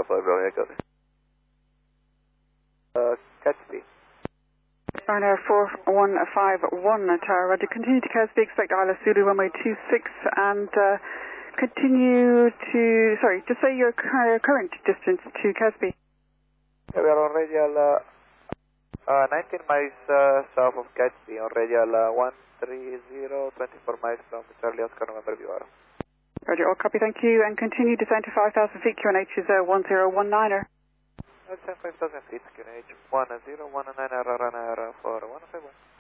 Papa Bravo, copy. Gatsby. Ryanair 4151 Tower, Roger. Continue to Casby, expect Isla Zulu runway 26 and continue to, sorry, just say your current distance to Casby. Okay, we are on radial 19 miles south of Gatsby, on radial 130, 24 miles from Charlie Oscar November Viewer. Roger, all copy, thank you, and continue descent to 5,000 feet, QNH is 1019er. Let's 5,000 feet, QNH 1019er, Ryanair for 151.